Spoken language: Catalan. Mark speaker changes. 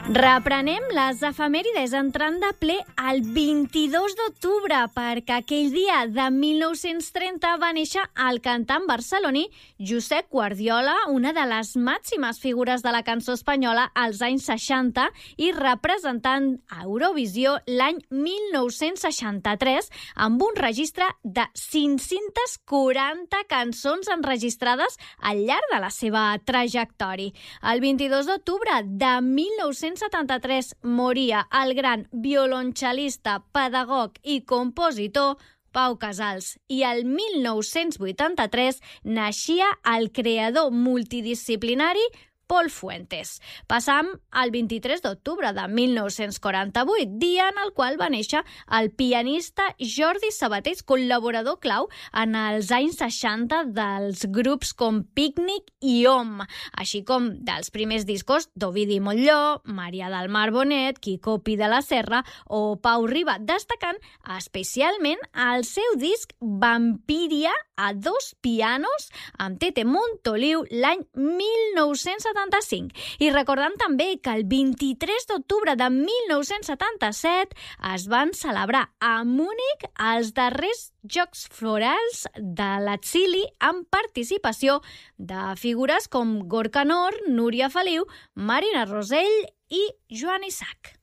Speaker 1: Reprenem les efemèrides entrant de ple el 22 d'octubre, perquè aquell dia de 1930 va néixer el cantant barceloní Josep Guardiola, una de les màximes figures de la cançó espanyola als anys 60 i representant a Eurovisió l'any 1963 amb un registre de 540 cançons enregistrades al llarg de la seva trajectòria. El 22 d'octubre de 1973 moria el gran violoncel·lista, pedagog i compositor Pau Casals, i el 1983 naixia el creador multidisciplinari Pol Fuentes. Passam al 23 d'octubre de 1948, dia en el qual va néixer el pianista Jordi Sabatés, col·laborador clau en els anys 60 dels grups com Pícnic i Om, així com dels primers discos d'Ovidi Montllor, Maria del Mar Bonet, Quico Pi de la Serra o Pau Riba, destacant especialment el seu disc Vampiria a dos pianos amb Tete Montoliu l'any 1975. I recordant també que el 23 d'octubre de 1977 es van celebrar a Múnich els darrers Jocs Florals de l'exili amb participació de figures com Gorka Knörr, Núria Feliu, Marina Rosell i Joan Isaac.